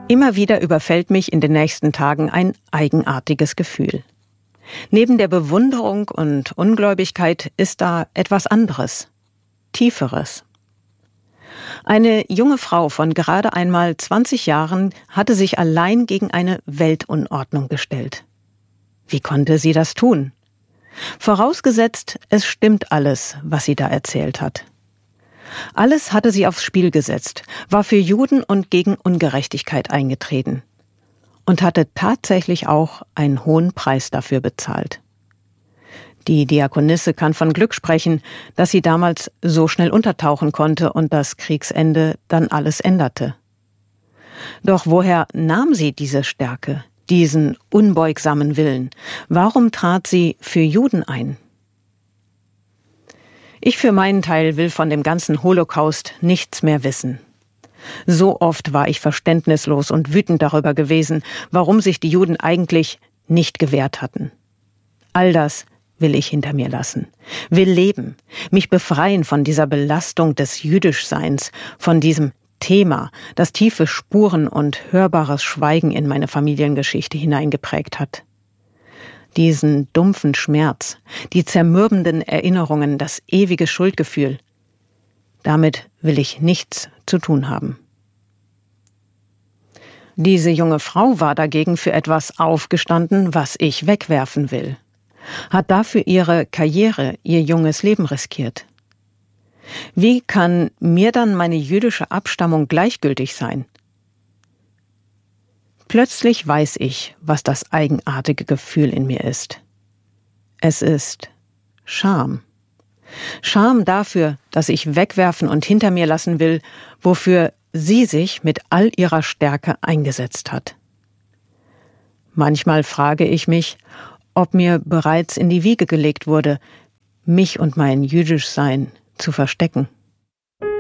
Immer wieder überfällt mich in den nächsten Tagen ein eigenartiges Gefühl. Neben der Bewunderung und Ungläubigkeit ist da etwas anderes, Tieferes. Eine junge Frau von gerade einmal 20 Jahren hatte sich allein gegen eine Weltunordnung gestellt. Wie konnte sie das tun? Vorausgesetzt, es stimmt alles, was sie da erzählt hat. Alles hatte sie aufs Spiel gesetzt, war für Juden und gegen Ungerechtigkeit eingetreten und hatte tatsächlich auch einen hohen Preis dafür bezahlt. Die Diakonisse kann von Glück sprechen, dass sie damals so schnell untertauchen konnte und das Kriegsende dann alles änderte. Doch woher nahm sie diese Stärke, diesen unbeugsamen Willen? Warum trat sie für Juden ein? Ich für meinen Teil will von dem ganzen Holocaust nichts mehr wissen. So oft war ich verständnislos und wütend darüber gewesen, warum sich die Juden eigentlich nicht gewehrt hatten. All das will ich hinter mir lassen, will leben, mich befreien von dieser Belastung des Jüdischseins, von diesem Thema, das tiefe Spuren und hörbares Schweigen in meine Familiengeschichte hineingeprägt hat. Diesen dumpfen Schmerz, die zermürbenden Erinnerungen, das ewige Schuldgefühl. Damit will ich nichts zu tun haben. Diese junge Frau war dagegen für etwas aufgestanden, was ich wegwerfen will. Hat dafür ihre Karriere, ihr junges Leben riskiert. Wie kann mir dann meine jüdische Abstammung gleichgültig sein? Plötzlich weiß ich, was das eigenartige Gefühl in mir ist. Es ist Scham. Scham dafür, dass ich wegwerfen und hinter mir lassen will, wofür sie sich mit all ihrer Stärke eingesetzt hat. Manchmal frage ich mich, ob mir bereits in die Wiege gelegt wurde, mich und mein Jüdischsein zu verstecken.